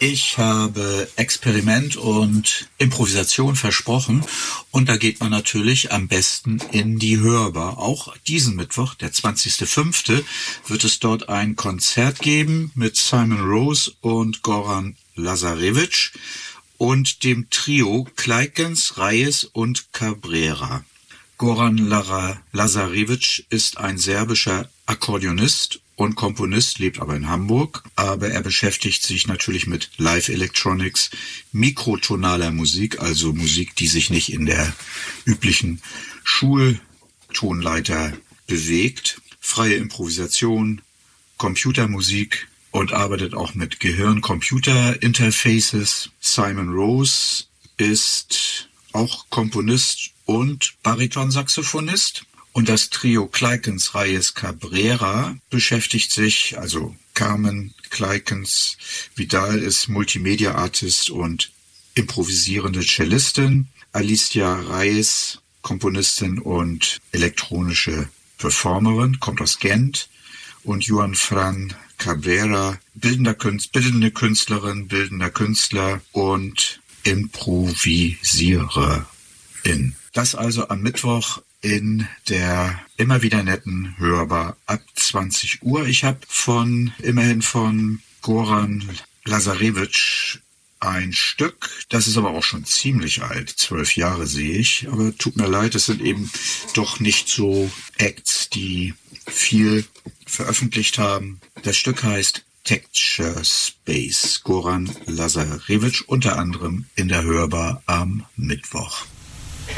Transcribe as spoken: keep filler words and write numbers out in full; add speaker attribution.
Speaker 1: Ich habe Experiment und Improvisation versprochen und da geht man natürlich am besten in die Hörbar. Auch diesen Mittwoch, der zwanzigster fünfte, wird es dort ein Konzert geben mit Simon Rose und Goran Lazarevic und dem Trio Kleikens, Reyes und Cabrera. Goran Lazarevic ist ein serbischer Akkordeonist und Komponist, lebt aber in Hamburg, aber er beschäftigt sich natürlich mit Live Electronics, mikrotonaler Musik, also Musik, die sich nicht in der üblichen Schultonleiter bewegt, freie Improvisation, Computermusik und arbeitet auch mit Gehirn-Computer-Interfaces. Simon Rose ist auch Komponist und Baritonsaxophonist. Und das Trio Kleikens, Reyes, Cabrera beschäftigt sich, also Carmen Kleikens Vidal ist Multimedia-Artist und improvisierende Cellistin. Alicia Reyes, Komponistin und elektronische Performerin, kommt aus Gent. Und Juan Fran Cabrera, bildender Künstler, bildende Künstlerin, bildender Künstler und Improvisiererin. Das also am Mittwoch in der immer wieder netten Hörbar ab zwanzig Uhr. Ich habe von immerhin von Goran Lazarevic ein Stück, das ist aber auch schon ziemlich alt, zwölf Jahre sehe ich, aber tut mir leid, es sind eben doch nicht so Acts, die viel veröffentlicht haben. Das Stück heißt Texture Space, Goran Lazarevic, unter anderem in der Hörbar am Mittwoch.